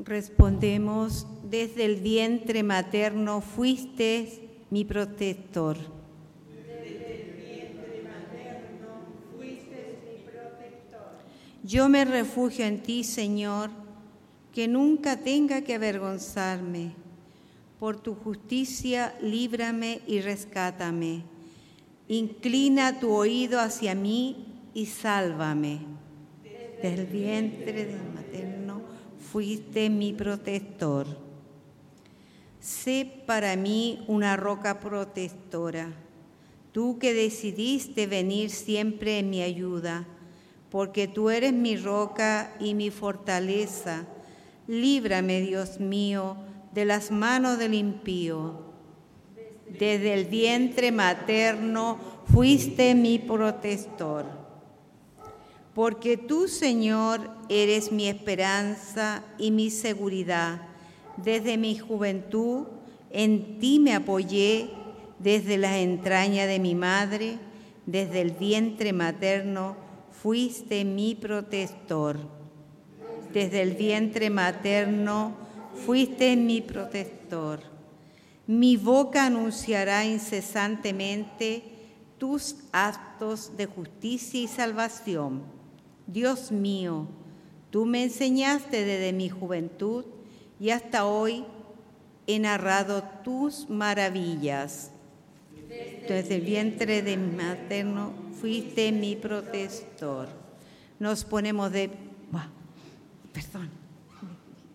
Respondemos, desde el vientre materno fuiste mi protector. Desde el vientre materno fuiste mi protector. Yo me refugio en ti, Señor, que nunca tenga que avergonzarme. Por tu justicia, líbrame y rescátame. Inclina tu oído hacia mí y sálvame. Desde el vientre del materno fuiste mi protector. Sé para mí una roca protectora, tú que decidiste venir siempre en mi ayuda, porque tú eres mi roca y mi fortaleza. Líbrame, Dios mío, de las manos del impío. Desde el vientre materno fuiste mi protector. Porque tú, Señor, eres mi esperanza y mi seguridad. Desde mi juventud en ti me apoyé, desde las entrañas de mi madre, desde el vientre materno fuiste mi protector. Desde el vientre materno fuiste mi protector. Mi boca anunciará incesantemente tus actos de justicia y salvación. Dios mío, tú me enseñaste desde mi juventud y hasta hoy he narrado tus maravillas. Desde el vientre de mi materno fuiste mi protector. Nos ponemos de... Perdón.